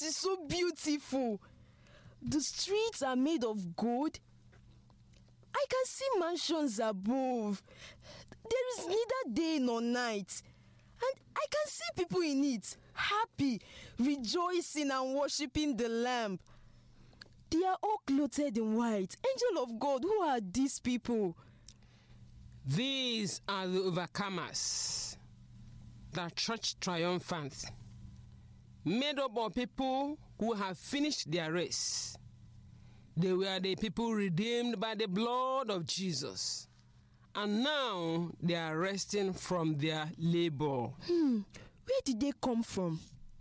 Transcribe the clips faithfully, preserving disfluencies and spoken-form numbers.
place is so beautiful. The streets are made of gold. I can see mansions above. There is neither day nor night. And I can see people in it, happy, rejoicing and worshipping the Lamb. They are all clothed in white. Angel of God, who are these people? These are the overcomers, the church triumphant, made up of people who have finished their race. They were the people redeemed by the blood of Jesus. And now they are resting from their labor. Hmm. Where did they come from?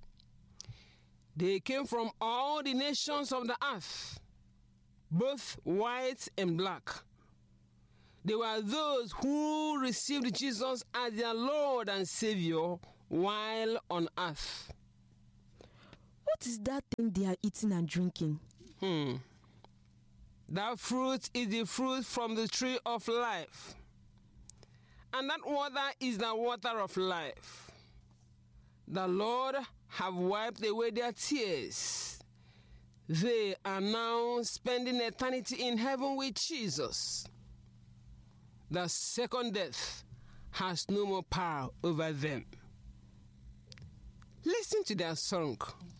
They came from all the nations of the earth, both white and black. They were those who received Jesus as their Lord and Savior while on earth. What is that thing they are eating and drinking? Hmm. That fruit is the fruit from the tree of life. And that water is the water of life. The Lord have wiped away their tears. They are now spending eternity in heaven with Jesus. The second death has no more power over them. Listen to their song.